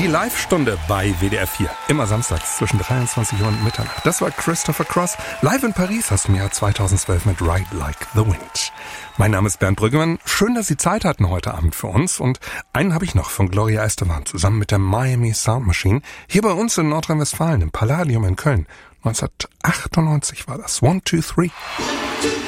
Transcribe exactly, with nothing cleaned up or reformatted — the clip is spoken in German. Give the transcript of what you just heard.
Live-Stunde bei W D R vier. Immer samstags zwischen dreiundzwanzig Uhr und Mitternacht. Das war Christopher Cross, live in Paris aus dem Jahr zweitausendzwölf mit Ride Like the Wind. Mein Name ist Bernd Brüggemann. Schön, dass Sie Zeit hatten heute Abend für uns. Und einen habe ich noch von Gloria Estefan zusammen mit der Miami Sound Machine. Hier bei uns in Nordrhein-Westfalen im Palladium in Köln. neunzehnhundertachtundneunzig war das. One, two, three.